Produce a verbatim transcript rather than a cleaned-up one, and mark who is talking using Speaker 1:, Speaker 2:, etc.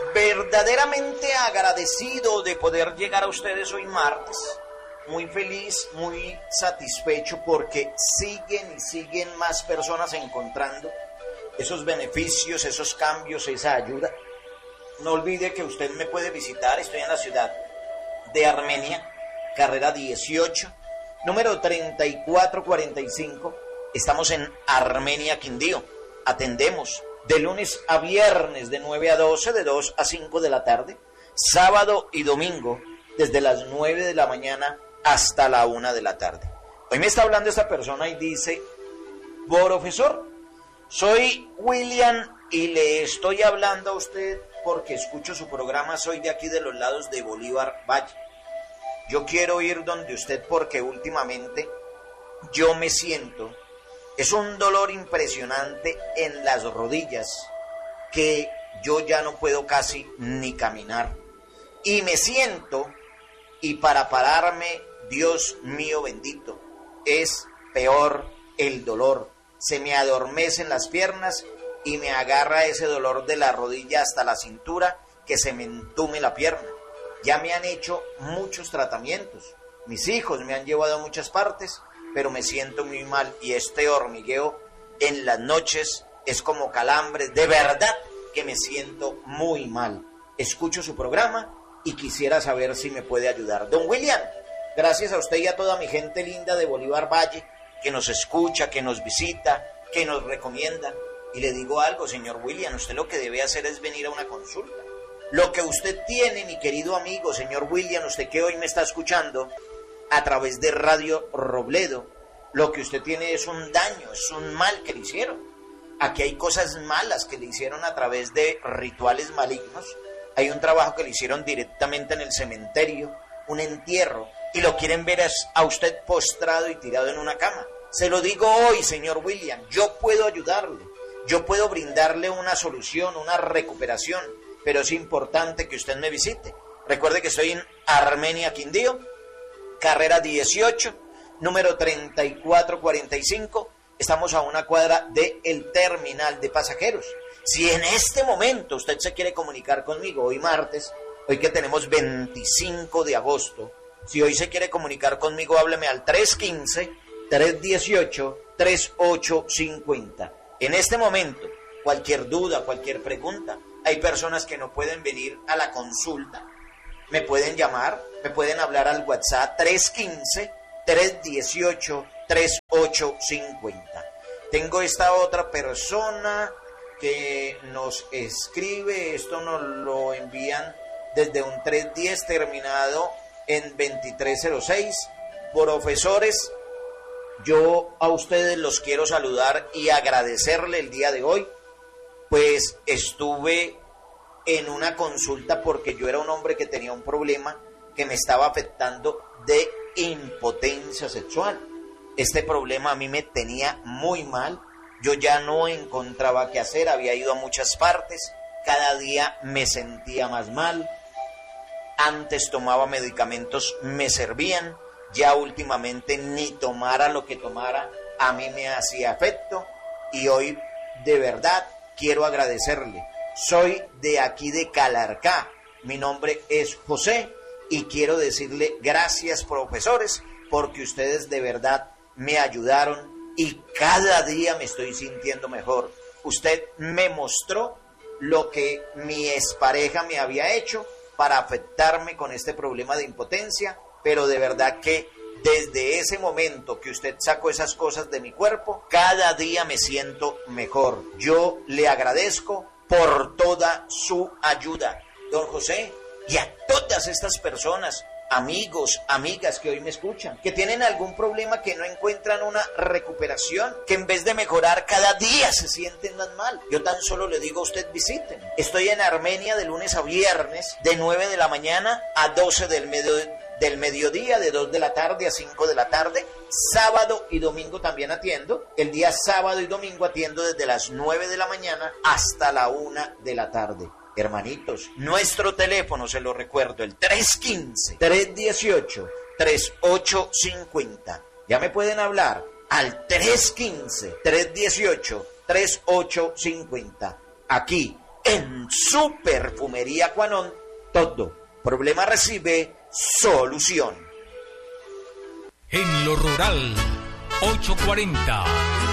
Speaker 1: verdaderamente agradecido de poder llegar a ustedes hoy martes. Muy feliz, muy satisfecho porque siguen y siguen más personas encontrando esos beneficios, esos cambios, esa ayuda. No olvide que usted me puede visitar, estoy en la ciudad de Armenia, carrera dieciocho, número treinta y cuatro cuarenta y cinco. Estamos en Armenia, Quindío. Atendemos de lunes a viernes de nueve a doce, de dos a cinco de la tarde, sábado y domingo desde las nueve de la mañana hasta la una de la tarde. Hoy me está hablando esta persona y dice: profesor, soy William y le estoy hablando a usted porque escucho su programa, soy de aquí de los lados de Bolívar Valle. Yo quiero ir donde usted porque últimamente yo me siento, es un dolor impresionante en las rodillas que yo ya no puedo casi ni caminar. Y me siento, y para pararme, Dios mío bendito, es peor el dolor. Se me adormecen las piernas y me agarra ese dolor de la rodilla hasta la cintura que se me entume la pierna. Ya me han hecho muchos tratamientos. Mis hijos me han llevado a muchas partes, pero me siento muy mal y este hormigueo en las noches es como calambres. De verdad que me siento muy mal. Escucho su programa y quisiera saber si me puede ayudar. Don William, gracias a usted y a toda mi gente linda de Bolívar Valle, que nos escucha, que nos visita, que nos recomienda. Y le digo algo, señor William, usted lo que debe hacer es venir a una consulta. Lo que usted tiene, mi querido amigo, señor William, usted que hoy me está escuchando a través de Radio Robledo, lo que usted tiene es un daño, es un mal que le hicieron. Aquí hay cosas malas que le hicieron a través de rituales malignos. Hay un trabajo que le hicieron directamente en el cementerio, un entierro, y lo quieren ver a usted postrado y tirado en una cama. Se lo digo hoy, señor William, yo puedo ayudarle, yo puedo brindarle una solución, una recuperación, pero es importante que usted me visite. Recuerde que estoy en Armenia, Quindío, carrera dieciocho, número treinta y cuatro cuarenta y cinco. Estamos a una cuadra del terminal de pasajeros. Si en este momento usted se quiere comunicar conmigo, hoy martes, hoy que tenemos veinticinco de agosto, si hoy se quiere comunicar conmigo, hábleme al tres uno cinco, tres uno ocho, tres ocho cinco cero. En este momento, cualquier duda, cualquier pregunta, hay personas que no pueden venir a la consulta. Me pueden llamar, me pueden hablar al WhatsApp tres uno cinco, tres uno ocho, tres ocho cinco cero. Tengo esta otra persona que nos escribe, esto nos lo envían desde un tres diez terminado en veintitrés cero seis. Profesores, yo a ustedes los quiero saludar y agradecerle el día de hoy, pues estuve en una consulta porque yo era un hombre que tenía un problema que me estaba afectando de impotencia sexual. Este problema a mí me tenía muy mal, yo ya no encontraba qué hacer, había ido a muchas partes, cada día me sentía más mal. Antes tomaba medicamentos, me servían, ya últimamente ni tomara lo que tomara, a mí me hacía efecto y hoy de verdad quiero agradecerle. Soy de aquí de Calarcá, mi nombre es José y quiero decirle gracias, profesores, porque ustedes de verdad me ayudaron y cada día me estoy sintiendo mejor. Usted me mostró lo que mi expareja me había hecho para afectarme con este problema de impotencia, pero de verdad que desde ese momento que usted sacó esas cosas de mi cuerpo, cada día me siento mejor. Yo le agradezco por toda su ayuda, don José, y a todas estas personas, amigos, amigas que hoy me escuchan, que tienen algún problema, que no encuentran una recuperación, que en vez de mejorar cada día se sienten más mal. Yo tan solo le digo a usted, visiten. Estoy en Armenia de lunes a viernes, de nueve de la mañana a doce del mediodía. Del mediodía, de dos de la tarde a cinco de la tarde, sábado y domingo también atiendo. El día sábado y domingo atiendo desde las nueve de la mañana hasta la una de la tarde. Hermanitos, nuestro teléfono, se lo recuerdo, el tres uno cinco, tres uno ocho, tres ocho cinco cero. Ya me pueden hablar al tres uno cinco, tres uno ocho, tres ocho cinco cero. Aquí, En su perfumería Quanon, todo problema recibe solución.
Speaker 2: En lo rural, ochocientos cuarenta.